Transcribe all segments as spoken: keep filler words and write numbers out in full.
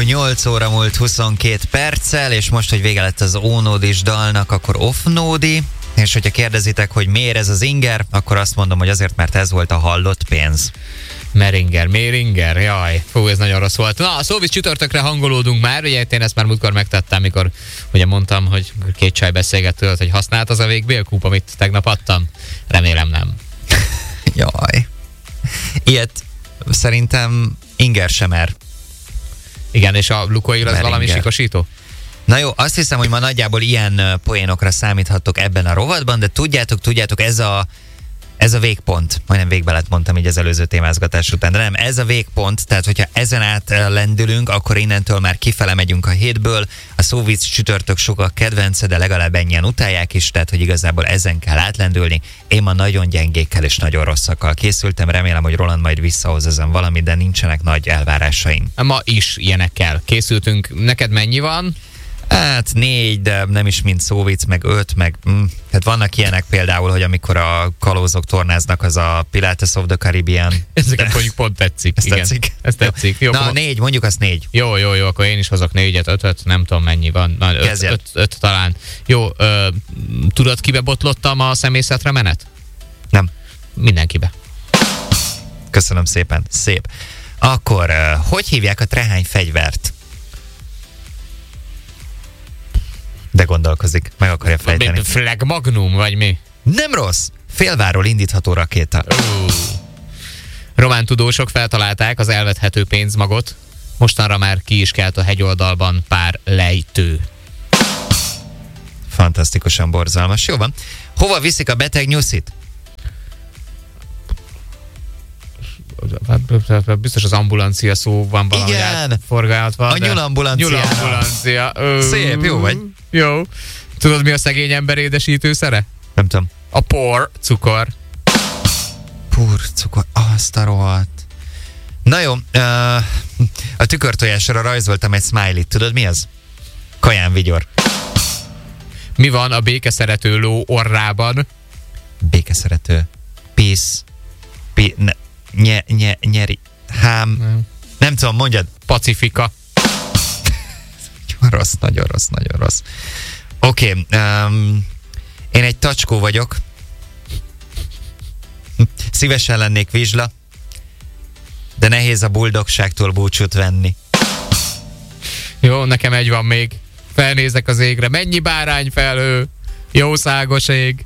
nyolc óra múlt huszonkét perccel, és most, hogy vége lett az Ónódis dalnak, akkor Off-Nódi. És hogyha kérdezitek, hogy miért ez az inger, akkor azt mondom, hogy azért, mert ez volt a hallott pénz. Meringer, Méringer, jaj, fú, ez nagyon rossz volt. Na, a szóvisz csütörtökre hangolódunk már, ugye én ezt már múltkor megtettem, mikor ugye mondtam, hogy két csaj beszélget tőled, hogy használt az a végbélkúp, amit tegnap adtam? Remélem nem. Jaj. Ilyet szerintem inger sem mer. Igen, és a Lukoil az Meringer. valami sikosító? Na jó, azt hiszem, hogy ma nagyjából ilyen poénokra számíthattok ebben a rovatban, de tudjátok, tudjátok, ez a, ez a végpont. Majdnem végbe lett mondtam így az előző témázgatás után, de nem, ez a végpont, tehát hogyha ezen át lendülünk, akkor innentől már kifele megyünk a hétből. A szóvic csütörtök sokak kedvence, de legalább ennyien utálják is, tehát hogy igazából ezen kell átlendülni. Én ma nagyon gyengékkel és nagyon rosszakkal készültem, remélem, hogy Roland majd visszahoz ezen valamit, de nincsenek nagy elvárásaim. Ma is ilyenekkel készültünk. Neked mennyi van? Hát négy, de nem is mind szóvic, meg öt, meg... Mm. Tehát vannak ilyenek például, hogy amikor a kalózok tornáznak, az a Pirates of the Caribbean. Ezeket de... mondjuk pont tetszik. Ez igen. tetszik? Ez tetszik. Jó, Na, akkor... négy, mondjuk azt négy. Jó, jó, jó, akkor én is hozok négyet, ötöt, nem tudom mennyi van. Na, öt, öt, öt talán. Jó, ö, tudod, kibe botlottam a szemészetre menet? Nem. Mindenkibe. Köszönöm szépen. Szép. Akkor, uh, hogy hívják a trehány fegyvert? De gondolkozik, meg akarja fejteni. Flag Magnum, vagy mi? Nem rossz! Félváról indítható rakéta. Uh. Román tudósok feltalálták az elvethető pénzmagot. Mostanra már ki is kelt a hegyoldalban pár lejtő. Fantasztikusan borzalmas. Jó van. Hova viszik a beteg nyuszit? Biztos az ambulancia szó van valahogy átforgálhatva. A nyulambulancia. Nyulambulancia. Szép, jó vagy. Jó. Tudod, mi a szegény ember édesítőszere? Nem tudom. A por cukor. Por cukor, azt a rohadt. Na jó, uh, a tükörtojásra rajzoltam egy smiley-t. Tudod, mi az? Kaján vigyor. Mi van a békeszerető ló orrában? Békeszerető. Peace. Pi, ne, nye, nye, nyeri. Hám. Nem. Nem tudom, mondjad. Pacifika. Nagyon rossz, nagyon rossz, nagyon rossz. Oké, okay, um, én egy tacskó vagyok. Szívesen lennék vizsla, de nehéz a buldogságtól búcsút venni. Jó, nekem egy van még. Felnézek az égre. Mennyi bárányfelhő? Jószágos ég.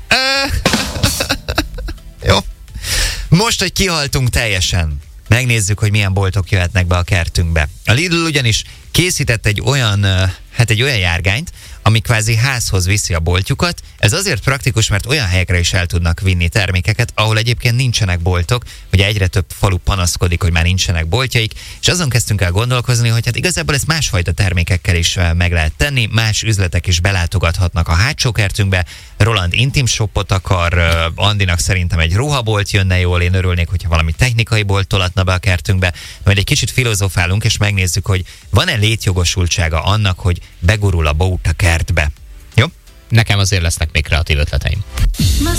Jó. Most, hogy kihaltunk teljesen, megnézzük, hogy milyen boltok jöhetnek be a kertünkbe. A Lidl ugyanis készített egy olyan, hát egy olyan járgányt, ami kvázi házhoz viszi a boltjukat. Ez azért praktikus, mert olyan helyekre is el tudnak vinni termékeket, ahol egyébként nincsenek boltok, ugye egyre több falu panaszkodik, hogy már nincsenek boltjaik, és azon kezdtünk el gondolkozni, hogy hát igazából ezt másfajta termékekkel is meg lehet tenni, más üzletek is belátogathatnak a hátsó kertünkbe. Roland intim shopot akar, Andinak szerintem egy ruhabolt jönne jól, én örülnék, hogyha valami technikai bolt tolatna be a kertünkbe. Majd egy kicsit filozofálunk, és megnézzük, hogy van-e létjogosultsága annak, hogy begurul a bolt a kertbe. Jó? Nekem azért lesznek még kreatív ötleteim.